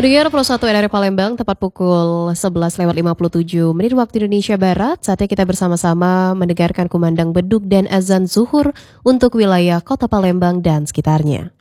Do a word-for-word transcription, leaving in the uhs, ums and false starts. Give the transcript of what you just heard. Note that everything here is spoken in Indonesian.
Pendengar Pro satu R R Palembang tepat pukul sebelas lewat lima puluh tujuh menit waktu Indonesia Barat. Saatnya kita bersama-sama mendengarkan kumandang beduk dan azan zuhur untuk wilayah Kota Palembang dan sekitarnya.